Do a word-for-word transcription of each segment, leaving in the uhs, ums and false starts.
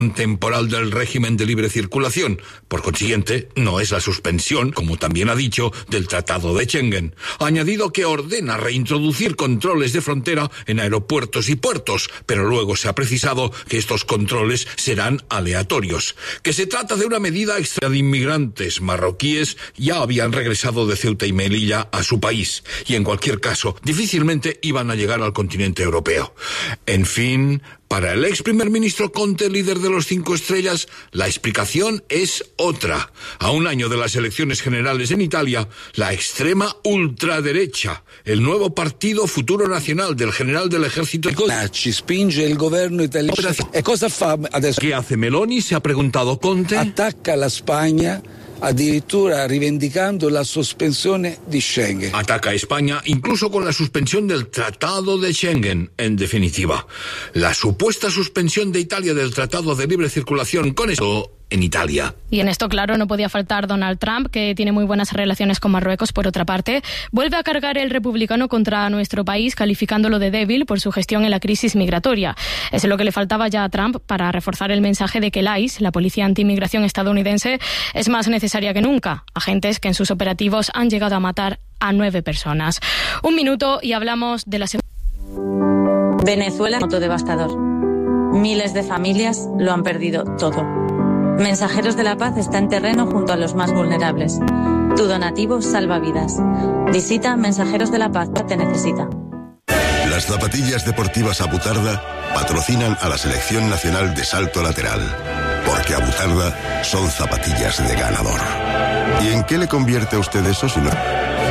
temporal del régimen de libre circulación. Por consiguiente, no es la suspensión, como también ha dicho, del Tratado de Schengen. Ha añadido que ordena reintroducir controles de frontera en aeropuertos y puertos, pero luego se ha precisado que estos controles serán aleatorios. Que se trata de una medida extra de inmigrantes marroquíes ya habían regresado de Ceuta y Melilla a su país, y en cualquier caso, difícilmente iban a llegar al continente europeo. En fin, para el ex primer ministro Conte, líder de los Cinco Estrellas, la explicación es otra. A un año de las elecciones generales en Italia, la extrema ultraderecha, el nuevo partido Futuro Nacional del general del ejército Ci spinge il governo italiano. E cosa fa adesso? ¿Qué hace Meloni? Se ha preguntado Conte. Attacca la Spagna, addirittura rivendicando la sospensione di Schengen. Ataca a España incluso con la suspensión del Tratado de Schengen, en definitiva. La supuesta suspensión de Italia del Tratado de Libre Circulación con eso en Italia. Y en esto, claro, no podía faltar Donald Trump, que tiene muy buenas relaciones con Marruecos, por otra parte. Vuelve a cargar el republicano contra nuestro país, calificándolo de débil por su gestión en la crisis migratoria. Es lo que le faltaba ya a Trump para reforzar el mensaje de que el I C E, la policía antiinmigración estadounidense, es más necesaria que nunca. Agentes que en sus operativos han llegado a matar a nueve personas. Un minuto y hablamos de la segunda. Venezuela, moto devastador. Miles de familias lo han perdido todo. Mensajeros de la Paz está en terreno junto a los más vulnerables. Tu donativo salva vidas. Visita Mensajeros de la Paz, te necesita. Las zapatillas deportivas Abutarda patrocinan a la Selección Nacional de Salto Lateral, porque Abutarda son zapatillas de ganador. ¿Y en qué le convierte a usted eso si no?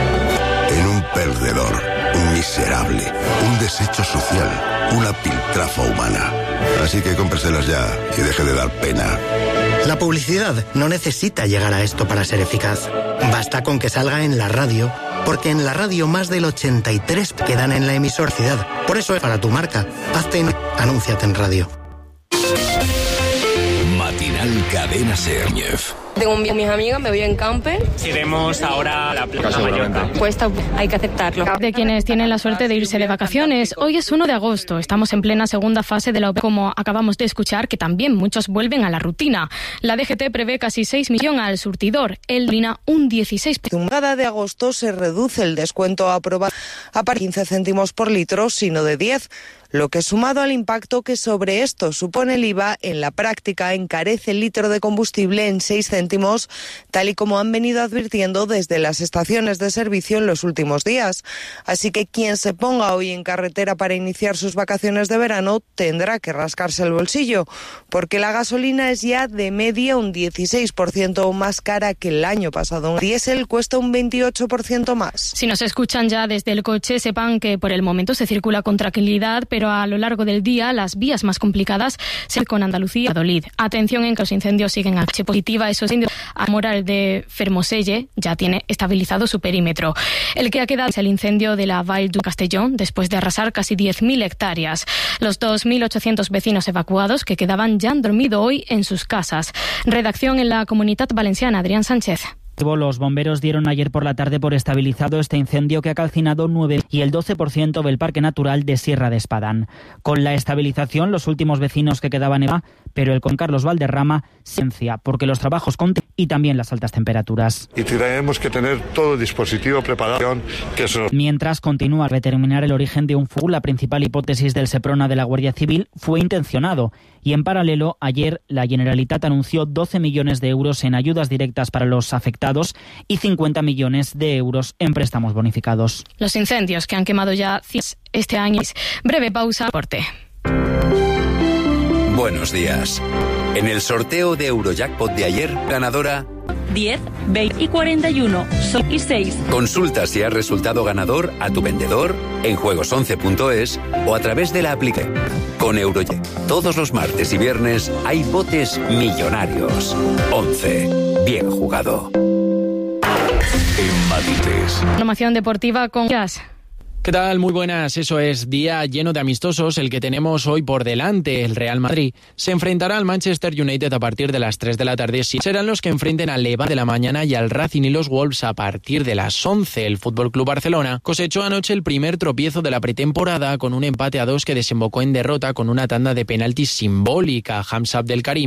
En un perdedor, un miserable, un desecho social, una piltrafa humana. Así que cómpreselas ya y deje de dar pena. La publicidad no necesita llegar a esto para ser eficaz. Basta con que salga en la radio, porque en la radio más del ochenta y tres por ciento quedan en la emisoricidad. Por eso es para tu marca. Hazte en... Anúnciate en radio. Matinal Cadena Ser. Tengo un, mis amigas, me voy en camper. Iremos ahora a la Plaza Mallorca. Cuesta, hay que aceptarlo. De quienes tienen la suerte de irse de vacaciones. Hoy es uno de agosto. Estamos en plena segunda fase de la O P E, como acabamos de escuchar, que también muchos vuelven a la rutina. La D G T prevé casi seis millones al surtidor. El Lina un dieciséis por ciento. Cada de agosto se reduce el descuento aprobado a partir de quince céntimos por litro, sino de diez. Lo que, sumado al impacto que sobre esto supone el I V A, en la práctica encarece el litro de combustible en seis céntimos, tal y como han venido advirtiendo desde las estaciones de servicio en los últimos días. Así que quien se ponga hoy en carretera para iniciar sus vacaciones de verano tendrá que rascarse el bolsillo, porque la gasolina es ya de media un dieciséis por ciento más cara que el año pasado. El diésel cuesta un veintiocho por ciento más. Si nos escuchan ya desde el coche, sepan que por el momento se circula con tranquilidad, pero pero a lo largo del día las vías más complicadas se con Andalucía y Valladolid. Atención en que los incendios siguen a H positiva. Esos incendios a Moral de Fermoselle ya tiene estabilizado su perímetro. El que ha quedado es el incendio de la Vall du Castellón, después de arrasar casi diez mil hectáreas. Los dos mil ochocientos vecinos evacuados que quedaban ya han dormido hoy en sus casas. Redacción en la Comunitat Valenciana, Adrián Sánchez. Los bomberos dieron ayer por la tarde por estabilizado este incendio que ha calcinado nueve y el doce por ciento del Parque Natural de Sierra de Espadán. Con la estabilización, los últimos vecinos que quedaban en Eva, pero el con Carlos Valderrama, ciencia, porque los trabajos con y también las altas temperaturas. Y tenemos que tener todo el dispositivo preparado. Que eso... Mientras continúa a determinar el origen de un fuego, la principal hipótesis del Seprona de la Guardia Civil fue intencionado. Y en paralelo, ayer la Generalitat anunció doce millones de euros en ayudas directas para los afectados y cincuenta millones de euros en préstamos bonificados. Los incendios que han quemado ya este año. Breve pausa. Corte. Buenos días. En el sorteo de Eurojackpot de ayer, ganadora diez, veinte y cuarenta y uno y seis. Consulta si has resultado ganador a tu vendedor en juegos once punto es o a través de la aplicación. Con Eurojackpot, todos los martes y viernes hay botes millonarios. once. Bien jugado. En Madrid. Información deportiva con Jazz. ¿Qué tal? Muy buenas. Eso es, día lleno de amistosos el que tenemos hoy por delante. El Real Madrid se enfrentará al Manchester United a partir de las tres de la tarde. Serán los que enfrenten al Levante de la mañana y al Racing y los Wolves a partir de las once. El F C Barcelona cosechó anoche el primer tropiezo de la pretemporada con un empate a dos que desembocó en derrota con una tanda de penaltis simbólica. Hamza Abdelkarim